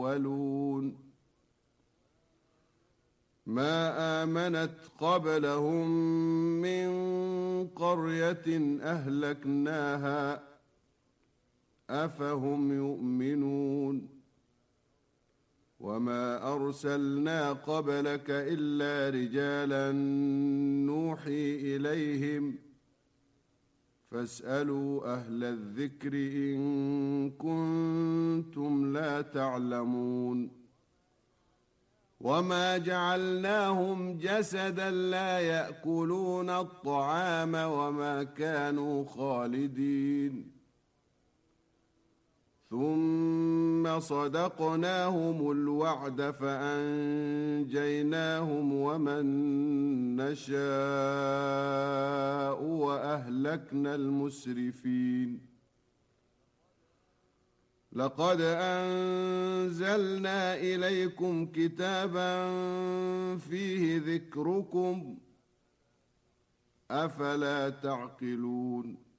الأولون ما آمنت قبلهم من قرية أهلكناها أفهم يؤمنون وما أرسلنا قبلك إلا رجالا نوحي إليهم فاسألوا أهل الذكر إن كنتم لا تعلمون وما جعلناهم جسدا لا يأكلون الطعام وما كانوا خالدين ثم صدقناهم الوعد فأنجيناهم ومن نشاء وأهلكنا المسرفين لقد أنزلنا إليكم كتابا فيه ذكركم أفلا تعقلون